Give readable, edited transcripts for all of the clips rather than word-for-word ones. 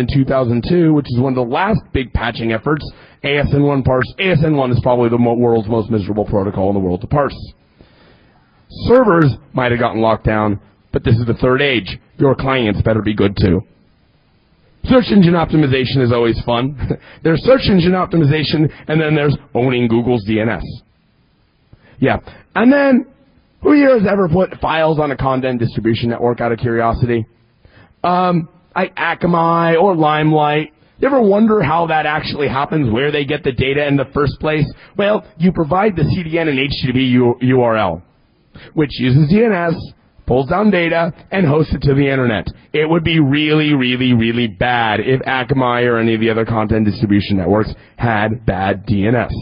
in 2002, which is one of the last big patching efforts, ASN1 parse. ASN1 is probably the world's most miserable protocol in the world to parse. Servers might have gotten locked down, but this is the third age. Your clients better be good too. Search engine optimization is always fun. There's search engine optimization, and then there's owning Google's DNS. Yeah. And then, who here has ever put files on a content distribution network out of curiosity? Like Akamai or Limelight. You ever wonder how that actually happens, where they get the data in the first place? Well, you provide the CDN and HTTP URL, which uses DNS, pulls down data, and hosts it to the internet. It would be really, really, really bad if Akamai or any of the other content distribution networks had bad DNS.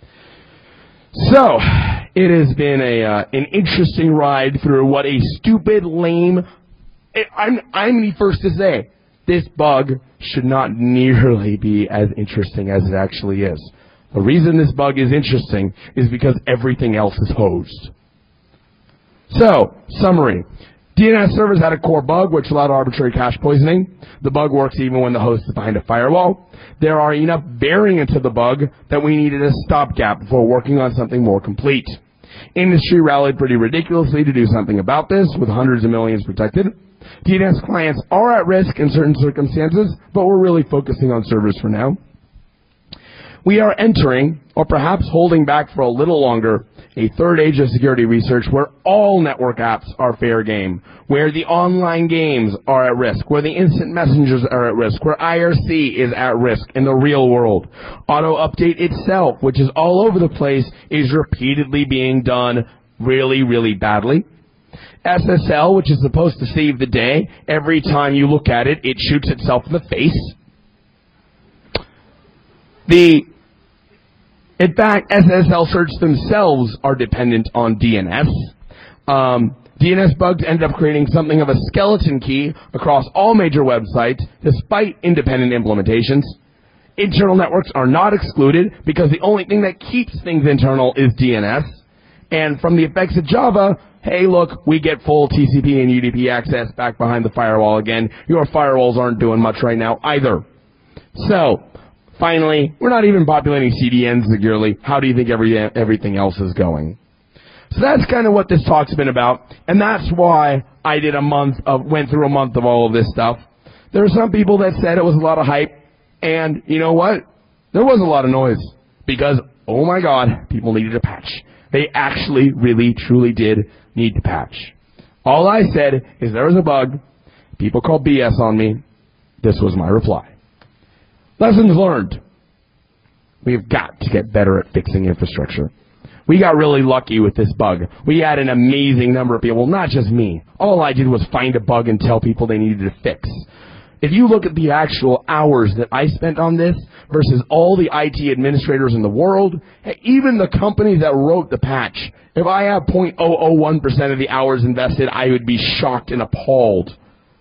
So, it has been an interesting ride through what a stupid, lame... I'm the first to say, this bug should not nearly be as interesting as it actually is. The reason this bug is interesting is because everything else is hosed. So, summary. DNS servers had a core bug which allowed arbitrary cache poisoning. The bug works even when the host is behind a firewall. There are enough variants of the bug that we needed a stopgap before working on something more complete. Industry rallied pretty ridiculously to do something about this, with hundreds of millions protected. DNS clients are at risk in certain circumstances, but we're really focusing on servers for now. We are entering, or perhaps holding back for a little longer, a third age of security research where all network apps are fair game, where the online games are at risk, where the instant messengers are at risk, where IRC is at risk in the real world. Auto-update itself, which is all over the place, is repeatedly being done really, really badly. SSL, which is supposed to save the day, every time you look at it, it shoots itself in the face. In fact, SSL certs themselves are dependent on DNS. DNS bugs end up creating something of a skeleton key across all major websites, despite independent implementations. Internal networks are not excluded because the only thing that keeps things internal is DNS. And from the effects of Java, hey, look, we get full TCP and UDP access back behind the firewall again. Your firewalls aren't doing much right now either. So, finally, we're not even populating CDNs securely. How do you think everything else is going? So that's kind of what this talk's been about, and that's why I went through a month of all of this stuff. There were some people that said it was a lot of hype, and you know what? There was a lot of noise, because, oh my God, people needed a patch. They actually, really, truly did need to patch. All I said is there was a bug. People called BS on me. This was my reply. Lessons learned. We've got to get better at fixing infrastructure. We got really lucky with this bug. We had an amazing number of people, not just me. All I did was find a bug and tell people they needed to fix. If you look at the actual hours that I spent on this versus all the IT administrators in the world, even the company that wrote the patch, if I have 0.001% of the hours invested, I would be shocked and appalled.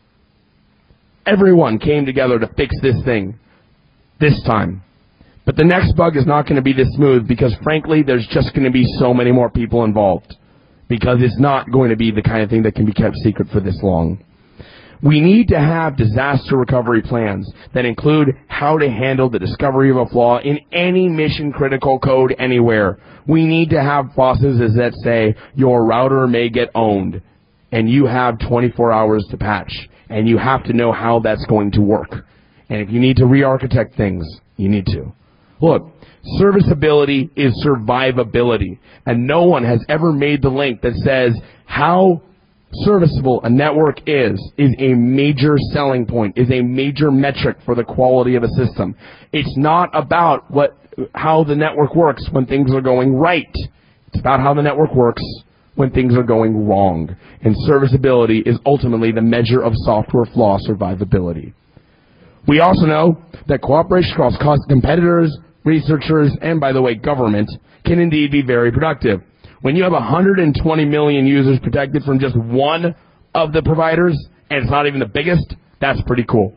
Everyone came together to fix this thing this time. But the next bug is not going to be this smooth because, frankly, there's just going to be so many more people involved because it's not going to be the kind of thing that can be kept secret for this long. We need to have disaster recovery plans that include how to handle the discovery of a flaw in any mission-critical code anywhere. We need to have processes that say your router may get owned, and you have 24 hours to patch, and you have to know how that's going to work. And if you need to re-architect things, you need to. Look, serviceability is survivability, and no one has ever made the link that says how serviceable a network is a major selling point, is a major metric for the quality of a system. It's not about how the network works when things are going right. It's about how the network works when things are going wrong. And serviceability is ultimately the measure of software flaw survivability. We also know that cooperation across competitors, researchers, and, by the way, government can indeed be very productive. When you have 120 million users protected from just one of the providers, and it's not even the biggest, that's pretty cool.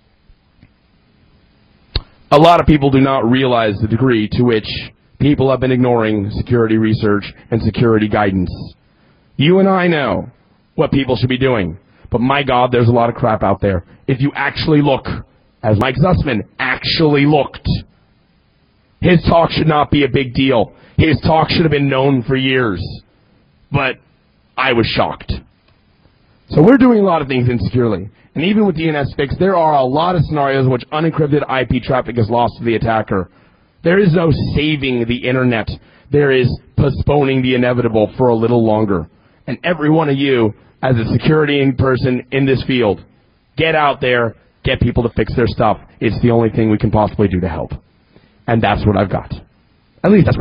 A lot of people do not realize the degree to which people have been ignoring security research and security guidance. You and I know what people should be doing, but my God, there's a lot of crap out there. If you actually look as Mike Zussman actually looked. His talk should not be a big deal. His talk should have been known for years. But I was shocked. So we're doing a lot of things insecurely. And even with DNS Fix, there are a lot of scenarios in which unencrypted IP traffic is lost to the attacker. There is no saving the internet. There is postponing the inevitable for a little longer. And every one of you, as a security person in this field, get out there, get people to fix their stuff. It's the only thing we can possibly do to help. And that's what I've got. At least that's